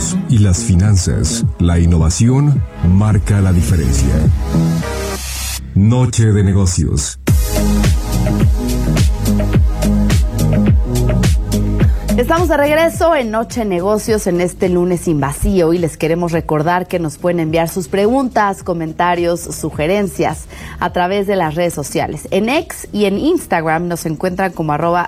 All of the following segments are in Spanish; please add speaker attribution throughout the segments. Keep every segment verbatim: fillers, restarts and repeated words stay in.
Speaker 1: negocios y las finanzas, la innovación marca la diferencia. Noche de negocios.
Speaker 2: Estamos de regreso en Noche Negocios en este lunes sin vacío y les queremos recordar que nos pueden enviar sus preguntas, comentarios, sugerencias a través de las redes sociales. En X y en Instagram nos encuentran como arroba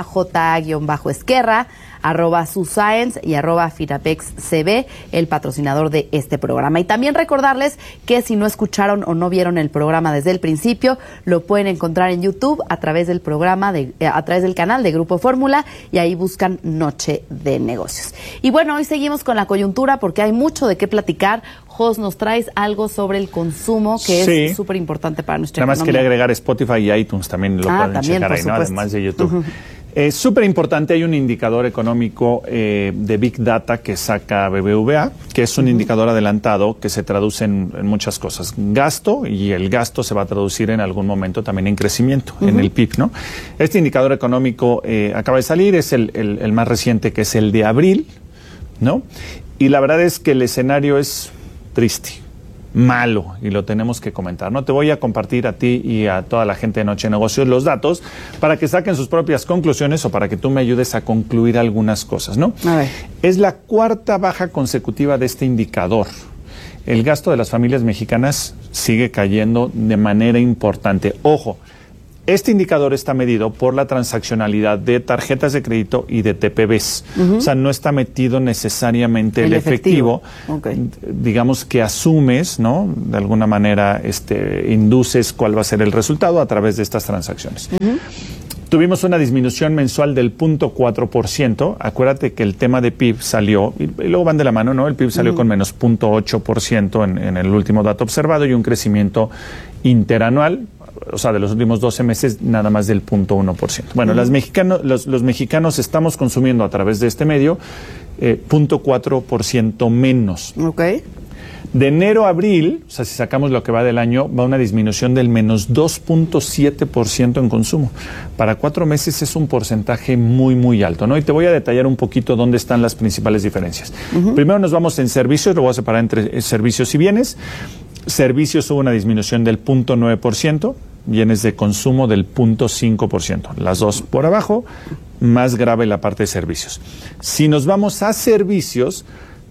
Speaker 2: J-Esquerra, arroba Suscience y arroba FinapexCB, el patrocinador de este programa. Y también recordarles que si no escucharon o no vieron el programa desde el principio, lo pueden encontrar en YouTube a través del programa, de, eh, a través del canal de Grupo Fórmula, y ahí buscan Noche de Negocios. Y bueno, hoy seguimos con la coyuntura porque hay mucho de qué platicar. Jos, nos traes algo sobre el consumo que sí. es súper importante para nuestra
Speaker 3: Nada
Speaker 2: economía.
Speaker 3: Más quería agregar Spotify y iTunes, también lo
Speaker 2: ah,
Speaker 3: pueden
Speaker 2: también,
Speaker 3: checar ahí, ¿no? Además de YouTube. Uh-huh. Es súper importante, hay un indicador económico eh, de Big Data que saca B B V A, que es un uh-huh. indicador adelantado que se traduce en, en muchas cosas. Gasto, y el gasto se va a traducir en algún momento también en crecimiento, uh-huh. en el P I B, ¿no? Este indicador económico eh, acaba de salir, es el, el, el más reciente, que es el de abril, ¿no? Y la verdad es que el escenario es triste, malo, y lo tenemos que comentar, ¿no? Te voy a compartir a ti y a toda la gente de Noche de Negocios los datos para que saquen sus propias conclusiones o para que tú me ayudes a concluir algunas cosas, ¿no?
Speaker 2: A ver.
Speaker 3: Es la cuarta baja consecutiva de este indicador. El gasto de las familias mexicanas sigue cayendo de manera importante. Ojo, este indicador está medido por la transaccionalidad de tarjetas de crédito y de T P Bs. Uh-huh. O sea, no está metido necesariamente el, el efectivo. efectivo. Okay. Digamos que asumes, ¿no? De alguna manera este, induces cuál va a ser el resultado a través de estas transacciones. Uh-huh. Tuvimos una disminución mensual del cero punto cuatro por ciento. Acuérdate que el tema de P I B salió, y, y luego van de la mano, ¿no? El P I B salió uh-huh. con menos cero punto ocho por ciento en, en el último dato observado y un crecimiento interanual, o sea, de los últimos doce meses, nada más del cero punto uno por ciento. Bueno, uh-huh. las mexicanos, los, los mexicanos estamos consumiendo a través de este medio eh, cero punto cuatro por ciento menos.
Speaker 2: Okay.
Speaker 3: De enero a abril, o sea, si sacamos lo que va del año, va una disminución del menos dos punto siete por ciento en consumo. Para cuatro meses es un porcentaje muy, muy alto, ¿no? Y te voy a detallar un poquito dónde están las principales diferencias. Uh-huh. Primero nos vamos en servicios, lo voy a separar entre servicios y bienes. Servicios hubo una disminución del cero punto nueve por ciento, bienes de consumo del cero punto cinco por ciento. Las dos por abajo, más grave la parte de servicios. Si nos vamos a servicios,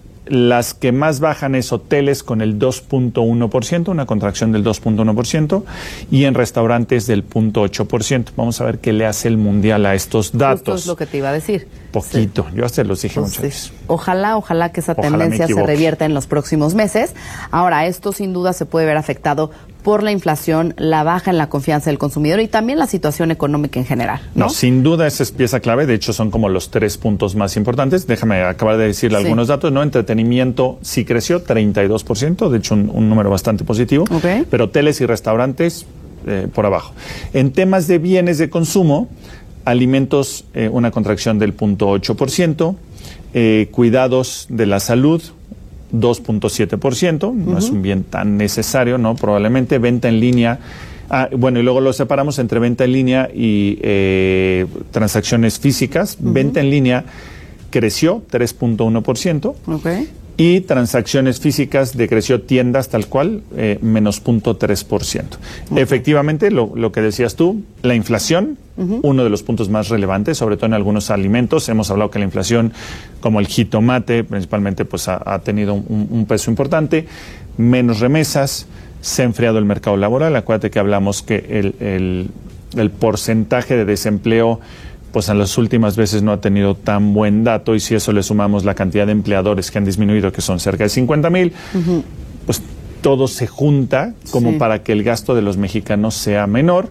Speaker 3: las que más bajan es hoteles con el dos punto uno por ciento, una contracción del dos punto uno por ciento, y en restaurantes del cero punto ocho por ciento. Vamos a ver qué le hace el mundial a estos datos.
Speaker 2: Justo es lo que te iba a decir.
Speaker 3: Poquito,
Speaker 2: sí.
Speaker 3: yo hasta los dije
Speaker 2: pues
Speaker 3: muchas
Speaker 2: sí.
Speaker 3: veces.
Speaker 2: Ojalá, ojalá que esa
Speaker 3: ojalá
Speaker 2: tendencia se revierta en los próximos meses. Ahora, esto sin duda se puede ver afectado por la inflación, la baja en la confianza del consumidor y también la situación económica en general, ¿no?
Speaker 3: No, sin duda esa es pieza clave. De hecho, son como los tres puntos más importantes. Déjame acabar de decirle sí. algunos datos, ¿no? Entretenimiento sí creció, treinta y dos por ciento, de hecho un, un número bastante positivo. Okay. Pero hoteles y restaurantes eh, por abajo. En temas de bienes de consumo, alimentos, eh, una contracción del cero punto ocho por ciento, eh, cuidados de la salud, dos punto siete por ciento, no uh-huh. es un bien tan necesario, ¿no? Probablemente venta en línea. Ah, bueno, y luego lo separamos entre venta en línea y eh, transacciones físicas. Uh-huh. Venta en línea creció tres punto uno por ciento.
Speaker 2: Okay.
Speaker 3: Y transacciones físicas decreció tiendas tal cual, eh, menos cero punto tres por ciento. Okay. Efectivamente, lo, lo que decías tú, la inflación, uh-huh. uno de los puntos más relevantes, sobre todo en algunos alimentos. Hemos hablado que la inflación, como el jitomate, principalmente, pues ha, ha tenido un, un peso importante. Menos remesas, se ha enfriado el mercado laboral. Acuérdate que hablamos que el, el, el porcentaje de desempleo, pues en las últimas veces no ha tenido tan buen dato, y si eso le sumamos la cantidad de empleadores que han disminuido, que son cerca de cincuenta mil, uh-huh. pues todo se junta como sí. para que el gasto de los mexicanos sea menor,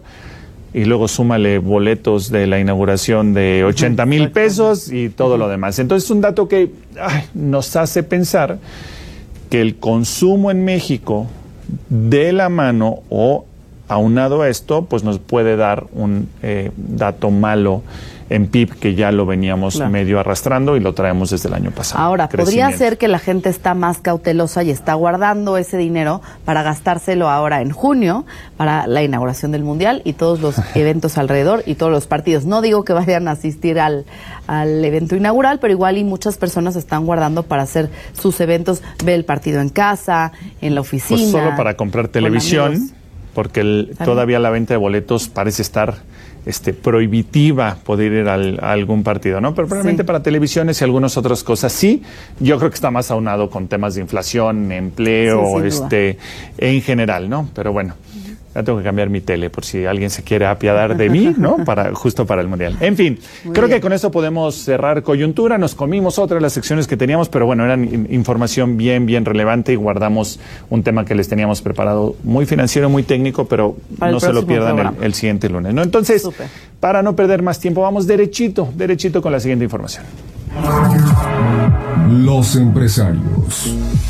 Speaker 3: y luego súmale boletos de la inauguración de ochenta mil pesos y todo uh-huh. lo demás. Entonces es un dato que ay, nos hace pensar que el consumo en México, de la mano o aunado a esto, pues nos puede dar un eh, dato malo en P I B que ya lo veníamos claro. medio arrastrando y lo traemos desde el año pasado.
Speaker 2: Ahora, podría ser que la gente está más cautelosa y está guardando ese dinero para gastárselo ahora en junio, para la inauguración del Mundial y todos los eventos alrededor y todos los partidos. No digo que vayan a asistir al, al evento inaugural, pero igual y muchas personas están guardando para hacer sus eventos, ver el partido en casa, en la oficina.
Speaker 3: Pues solo para comprar televisión, porque el, todavía la venta de boletos parece estar este, prohibitiva poder ir al, a algún partido, ¿no? Pero probablemente sí. para televisiones y algunas otras cosas sí. Yo creo que está más aunado con temas de inflación, empleo, sí, este, en general, ¿no? Pero bueno, ya tengo que cambiar mi tele por si alguien se quiere apiadar de mí, ¿no? Para, justo para el Mundial. En fin, Muy creo bien. que con eso podemos cerrar coyuntura. Nos comimos otra de las secciones que teníamos, pero bueno, eran in- información bien, bien relevante y guardamos un tema que les teníamos preparado muy financiero, muy técnico, pero para no se lo pierdan el, el siguiente lunes, ¿no? Entonces, Super. para no perder más tiempo, vamos derechito, derechito con la siguiente información.
Speaker 1: Los empresarios.